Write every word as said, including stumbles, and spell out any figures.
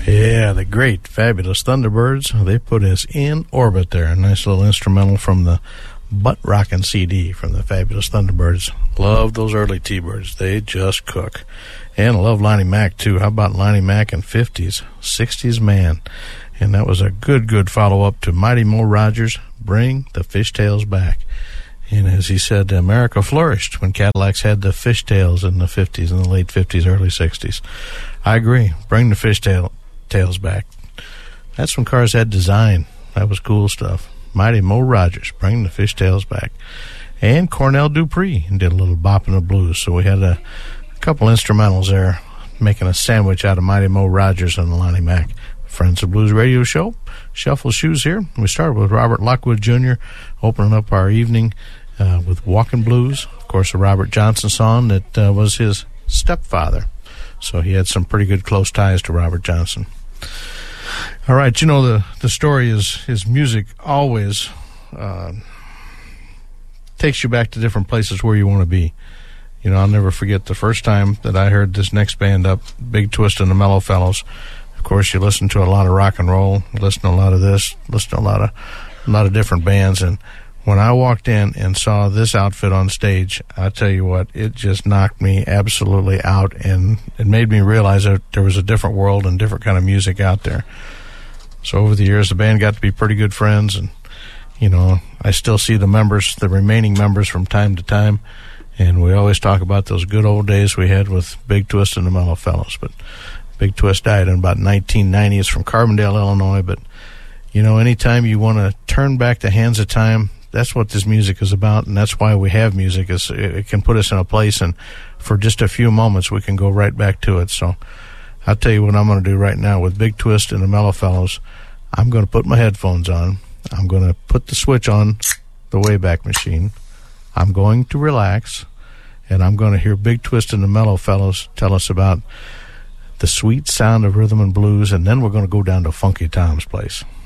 Yeah, the great, fabulous Thunderbirds. They put us in orbit there. A nice little instrumental from the butt rockin' C D from the fabulous Thunderbirds. Love those early T-Birds. They just cook. And I love Lonnie Mack, too. How about Lonnie Mack in fifties, sixties man? And that was a good, good follow-up to Mighty Mo Rogers, Bring the Fishtails Back. And as he said, America flourished when Cadillacs had the fishtails in the fifties, in the late fifties, early sixties. I agree. Bring the fishtail tails back. That's when cars had design. That was cool stuff. Mighty Mo Rogers, Bring the Fishtails Back. And Cornell Dupree did a little bop in the blues. So we had a, a couple instrumentals there making a sandwich out of Mighty Mo Rogers and Lonnie Mack. Friends of Blues Radio Show. Shuffle Shoes here. We started with Robert Lockwood Junior opening up our evening uh, with Walkin' Blues. Of course, a Robert Johnson song that uh, was his stepfather. So he had some pretty good close ties to Robert Johnson. All right, you know, the, the story is, is music always uh, takes you back to different places where you want to be. You know, I'll never forget the first time that I heard this next band up, Big Twist and the Mellow Fellows. Of course, you listen to a lot of rock and roll, you listen to a lot of this, listen to a lot of a lot of different bands. And when I walked in and saw this outfit on stage, I tell you what, it just knocked me absolutely out, and it made me realize that there was a different world and different kind of music out there. So over the years, the band got to be pretty good friends, and you know, I still see the members, the remaining members, from time to time, and we always talk about those good old days we had with Big Twist and the Mellow Fellows. But Big Twist died in about nineteen ninety. It's from Carbondale, Illinois. But, you know, anytime you want to turn back the hands of time, that's what this music is about, and that's why we have music. Is it can put us in a place, and for just a few moments, we can go right back to it. So I'll tell you what I'm going to do right now with Big Twist and the Mellow Fellows. I'm going to put my headphones on. I'm going to put the switch on the Wayback Machine. I'm going to relax, and I'm going to hear Big Twist and the Mellow Fellows tell us about the sweet sound of rhythm and blues, and then we're going to go down to Funky Tom's place.